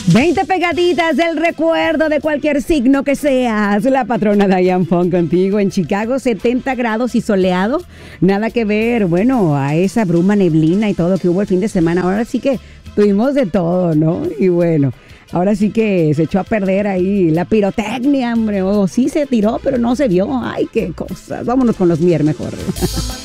20 pegaditas del recuerdo de cualquier signo que seas. La patrona Diane Fong contigo. En Chicago, 70 grados y soleado. Nada que ver, bueno, a esa bruma, neblina y todo que hubo el fin de semana. Ahora sí que tuvimos de todo, ¿no? Y bueno, ahora sí que se echó a perder ahí la pirotecnia, hombre. O sí se tiró, pero no se vio. Ay, qué cosas. Vámonos con los Mier mejor.